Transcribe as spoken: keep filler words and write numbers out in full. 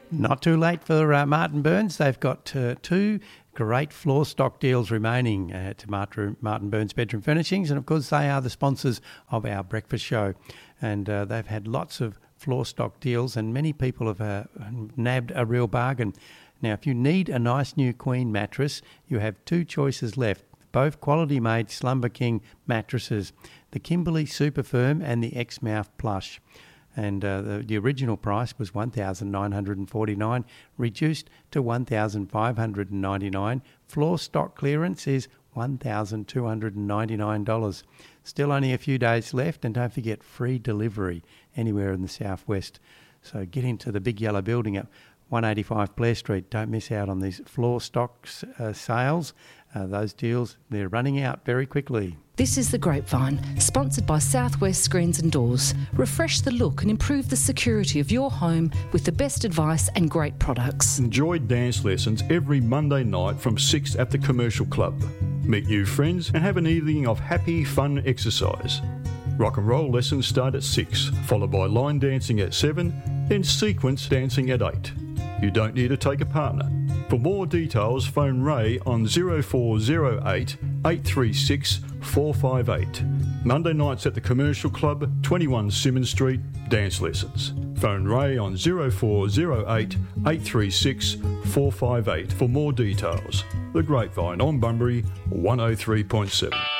Not too late for uh, Martin Burns. They've got uh, two great floor stock deals remaining uh, to Martin, Martin Burns Bedroom Furnishings, and of course they are the sponsors of our breakfast show, and uh, they've had lots of floor stock deals, and many people have uh, nabbed a real bargain. Now, if you need a nice new queen mattress, you have two choices left, both quality-made Slumber King mattresses, the Kimberley Super Firm and the Exmouth Plush. And uh, the, the original price was one thousand nine hundred forty-nine dollars, reduced to one thousand five hundred ninety-nine dollars. Floor stock clearance is one thousand two hundred ninety-nine dollars. Still only a few days left, and don't forget free delivery anywhere in the southwest. So get into the big yellow building at one eighty-five Blair Street. Don't miss out on these floor stocks uh, sales. Uh, those deals, they're running out very quickly. This is The Grapevine, sponsored by Southwest Screens and Doors. Refresh the look and improve the security of your home with the best advice and great products. Enjoy dance lessons every Monday night from six at the Commercial Club. Meet new friends and have an evening of happy, fun exercise. Rock and roll lessons start at six, followed by line dancing at seven, then sequence dancing at eight. You don't need to take a partner. For more details, phone Ray on oh four oh eight, eight three six, four five eight. Monday nights at the Commercial Club, twenty-one Symonds Street, dance lessons. Phone Ray on oh four oh eight, eight three six, four five eight for more details. The Grapevine on Bunbury, one oh three point seven.